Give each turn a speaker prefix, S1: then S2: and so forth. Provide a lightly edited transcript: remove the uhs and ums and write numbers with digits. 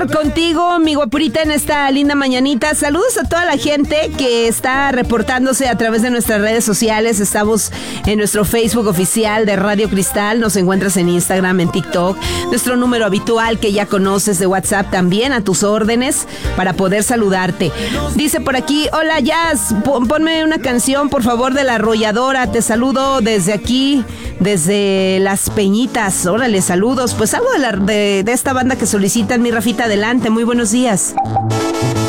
S1: contigo, mi guapurita, en esta linda mañanita. Saludos a toda la gente que está reportándose a través de nuestras redes sociales. Estamos en nuestro Facebook oficial de Radio Cristal. Nos encuentras en Instagram, en TikTok. Nuestro número habitual que ya conoces de WhatsApp también a tus órdenes para poder saludarte. Dice por aquí, hola Jazz, ponme una canción por favor de La Arrolladora. Te saludo desde aquí, desde Las Peñitas. Órale, saludos. Pues algo de esta banda que solicitan, mi Rafita, adelante, muy buenos días.